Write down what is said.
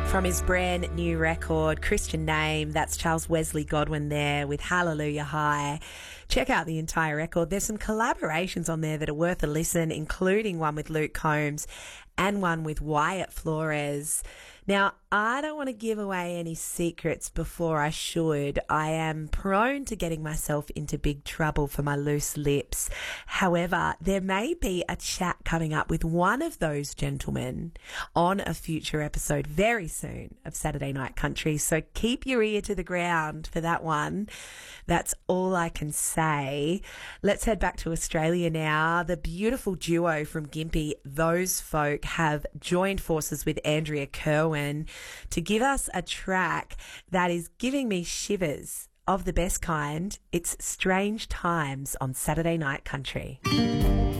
From his brand new record, Christian Name, that's Charles Wesley Godwin there with Hallelujah High. Check out the entire record. There's some collaborations on there that are worth a listen, including one with Luke Combs and one with Wyatt Flores. Now, I don't want to give away any secrets before I should. I am prone to getting myself into big trouble for my loose lips. However, there may be a chat coming up with one of those gentlemen on a future episode very soon of Saturday Night Country. So keep your ear to the ground for that one. That's all I can say. Let's head back to Australia now. The beautiful duo from Gympie, Those Folk, have joined forces with Andrea Kerwin to give us a track that is giving me shivers of the best kind. It's Strange Times on Saturday Night Country.